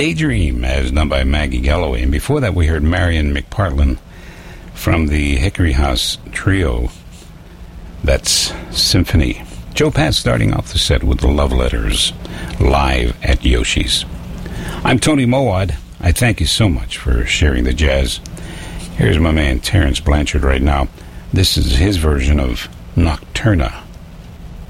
Daydream, as done by Maggie Galloway. And before that, we heard Marion McPartlin from the Hickory House Trio. That's Symphony. Joe Pass starting off the set with the Love Letters, live at Yoshi's. I'm Tony Mowat. I thank you so much for sharing the jazz. Here's my man Terence Blanchard right now. This is his version of Nocturna.